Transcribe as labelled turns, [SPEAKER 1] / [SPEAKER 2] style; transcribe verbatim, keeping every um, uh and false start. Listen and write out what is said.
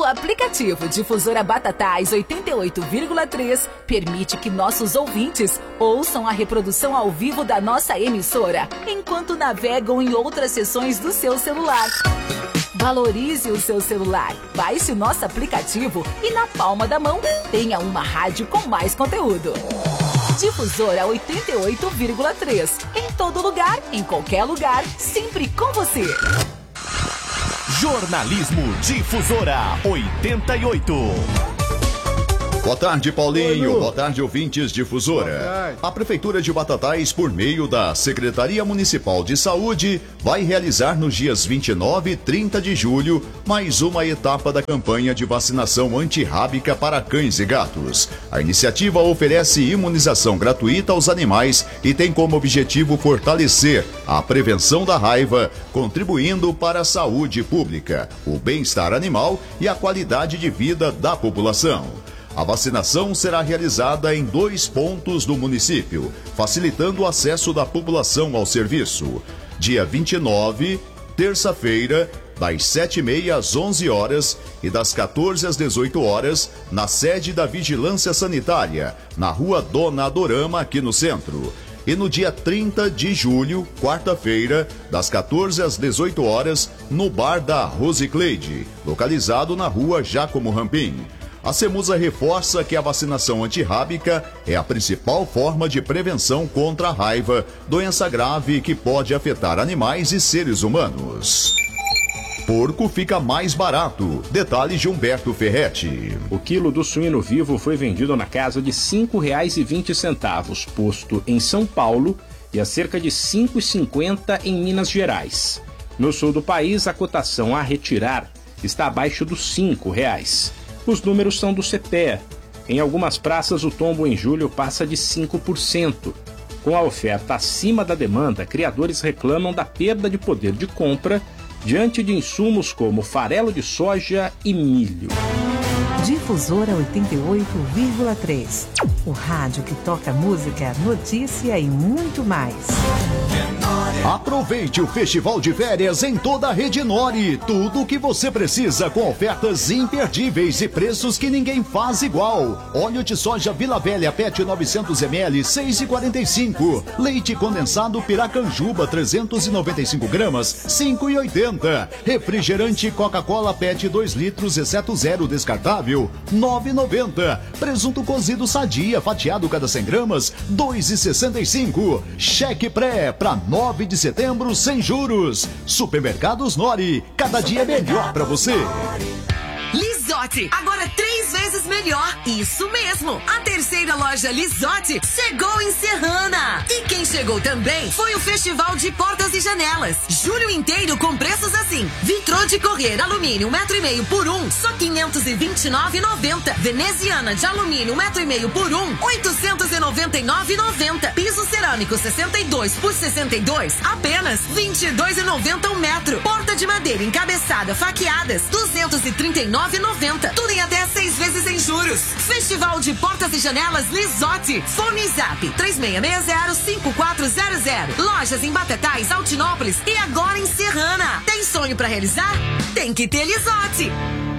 [SPEAKER 1] O aplicativo Difusora Batatais oitenta e oito vírgula três permite que nossos ouvintes ouçam a reprodução ao vivo da nossa emissora, enquanto navegam em outras seções do seu celular. Valorize o seu celular, baixe o nosso aplicativo e na palma da mão tenha uma rádio com mais conteúdo. Difusora oitenta e oito vírgula três. Em todo lugar, em qualquer lugar, sempre com você.
[SPEAKER 2] Jornalismo Difusora oitenta e oito.
[SPEAKER 3] Boa tarde, Paulinho. Oi, boa tarde, ouvintes Difusora. A Prefeitura de Batatais, por meio da Secretaria Municipal de Saúde, vai realizar nos dias vinte e nove e trinta de julho mais uma etapa da campanha de vacinação antirrábica para cães e gatos. A iniciativa oferece imunização gratuita aos animais e tem como objetivo fortalecer a prevenção da raiva, contribuindo para a saúde pública, o bem-estar animal e a qualidade de vida da população. A vacinação será realizada em dois pontos do município, facilitando o acesso da população ao serviço. Dia vinte e nove, terça-feira, das sete e meia às onze horas e das quatorze às dezoito horas, na sede da Vigilância Sanitária, na Rua Dona Adorama, aqui no centro. E no dia trinta de julho, quarta-feira, das quatorze às dezoito horas, no Bar da Rosicleide, localizado na Rua Jacomo Rampim. A Semusa reforça que a vacinação antirrábica é a principal forma de prevenção contra a raiva, doença grave que pode afetar animais e seres humanos. Porco fica mais barato. Detalhes de Humberto Ferretti.
[SPEAKER 4] O quilo do suíno vivo foi vendido na casa de cinco reais e vinte centavos, posto em São Paulo, e a cerca de cinco reais e cinquenta centavos em Minas Gerais. No sul do país, a cotação a retirar está abaixo dos cinco reais. Os números são do C P E A. Em algumas praças, o tombo em julho passa de cinco por cento. Com a oferta acima da demanda, criadores reclamam da perda de poder de compra diante de insumos como farelo de soja e milho.
[SPEAKER 5] Difusora oitenta e oito vírgula três. O rádio que toca música, notícia e muito mais.
[SPEAKER 3] Aproveite o Festival de Férias em toda a Rede Nori. Tudo o que você precisa com ofertas imperdíveis e preços que ninguém faz igual. Óleo de soja Vila Velha P E T novecentos mililitros, seis reais e quarenta e cinco centavos. Leite condensado Piracanjuba trezentos e noventa e cinco gramas, cinco reais e oitenta centavos. Refrigerante Coca-Cola P E T dois litros, exceto zero descartável, nove reais e noventa centavos. Presunto cozido Sadia fatiado cada cem gramas, dois reais e sessenta e cinco centavos. Cheque pré para nove de setembro sem juros. Supermercados Nori, cada dia é melhor para você.
[SPEAKER 6] Lisotti, agora três vezes melhor. Isso mesmo. A terceira loja Lisotti chegou em Serrana. E quem chegou também foi o Festival de Portas e Janelas. Julho inteiro com preços assim. Vitrô de correr alumínio um metro e meio por um, só quinhentos e vinte e nove reais e noventa centavos. Veneziana de alumínio um metro e meio por um, oitocentos e noventa e nove reais e noventa centavos. Piso cerâmico sessenta e dois por sessenta e dois, apenas vinte e dois reais e noventa centavos um metro. Porta de madeira encabeçada faqueadas, duzentos e trinta e nove reais e noventa centavos. Tudo em até seis vezes sem juros. Festival de Portas e Janelas Lisotti. Fone Zap três seis seis zero cinco quatro zero zero. Lojas em Batatais, Altinópolis e agora em Serrana. Tem sonho pra realizar? Tem que ter Lisotti.